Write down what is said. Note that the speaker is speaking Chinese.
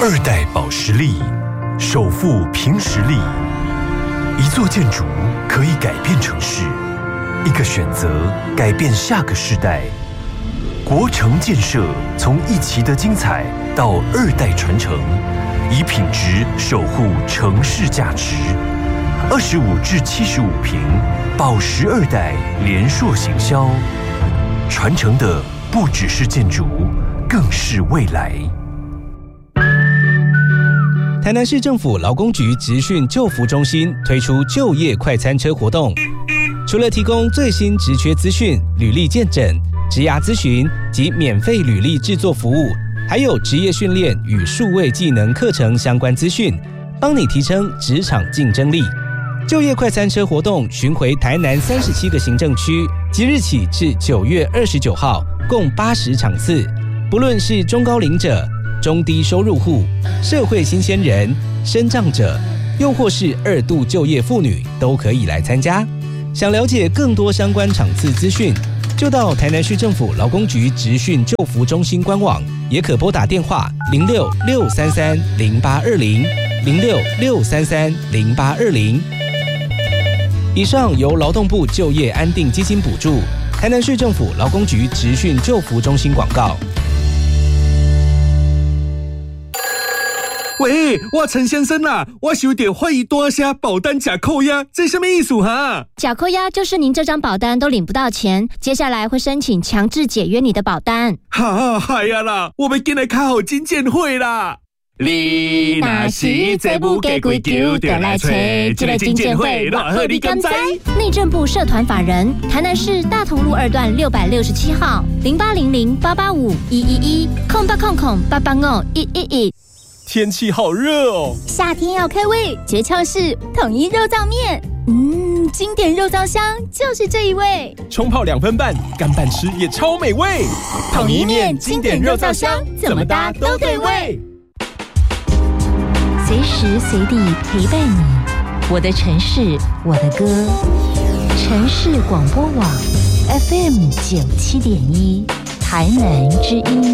二代保实力，首富凭实力。一座建筑可以改变城市，一个选择改变下个世代。国城建设从一期的精彩到二代传承，以品质守护城市价值。25至75坪，保实二代联硕行销，传承的不只是建筑，更是未来。 台南市政府劳工局职训就服中心推出就业快餐车活动，除了提供最新职缺资讯、履历健诊、职涯咨询及免费履历制作服务，还有职业训练与数位技能课程相关资讯，帮你提升职场竞争力。就业快餐车活动巡回台南37个行政区，即日起至9月29号，共80场次。不论是中高龄者、中低收入户、社会新鲜人、身障者，又或是2度就业妇女，都可以来参加。想了解更多相关场次资讯，就到台南市政府劳工局职训就服中心官网，也可拨打电话06-633-0820 06-633-0820。以上由劳动部就业安定基金补助，台南市政府劳工局职训就服中心广告。 喂，我陈先生啊，我有点怀疑大声保单假扣押，这什么意思哈？ 假扣押就是您这张保单都领不到钱，接下来会申请强制解约你的保单。 哈，嗨呀啦，我们进来开好金鉴会啦！你若是这不给归咎，就来找这个金鉴会，偌好你敢知？ 内政部社团法人台南市大同路2段667号0800-885-111-0800-885-111。 天气好热哦， 夏天要开胃，诀窍是统一肉燥面。经典肉燥香就是这一味， 冲泡2分半，干拌吃也超美味。 统一面经典肉燥香，怎么搭都对味。 随时随地陪伴你，我的城市，我的歌。城市广播网 FM 97.1，台南之音。